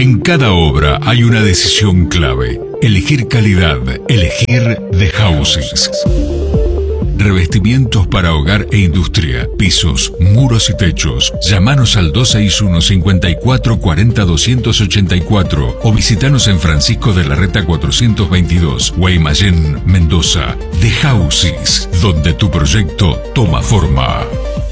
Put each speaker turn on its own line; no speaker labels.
En cada obra hay una decisión clave. Elegir calidad, elegir The Houses. Revestimientos para hogar e industria, pisos, muros y techos. Llámanos al 261 54 40 284 o visitanos en Francisco de la Reta 422, Guaymallén, Mendoza. The Houses, donde tu proyecto toma forma.